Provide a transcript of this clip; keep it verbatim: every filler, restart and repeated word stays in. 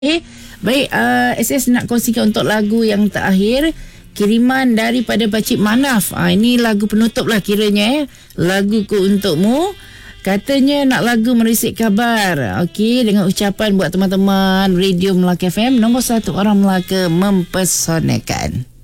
Eh, baik, uh, S S nak kongsikan untuk lagu yang terakhir, kiriman daripada Pakcik Manaf. Ah, ini lagu penutup lah kiranya eh. Laguku untukmu. Katanya nak lagu merisik kabar. Okey, dengan ucapan buat teman-teman Radio Melaka F M, nombor satu orang Melaka mempesonakan.